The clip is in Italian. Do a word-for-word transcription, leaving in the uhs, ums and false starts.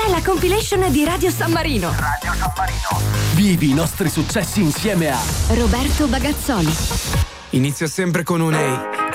Questa è la compilation di Radio San Marino. Radio San Marino. Vivi i nostri successi insieme a Roberto Bagazzoli. Inizia sempre con un ehi.